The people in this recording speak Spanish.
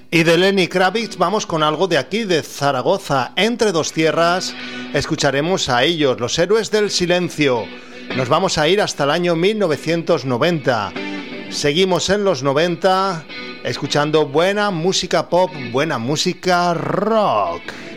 Y de Lenny Kravitz vamos con algo de aquí, de Zaragoza, entre dos tierras. Escucharemos a ellos, Los Héroes del Silencio. Nos vamos a ir hasta el año 1990. Seguimos en los 90, escuchando buena música pop, buena música rock.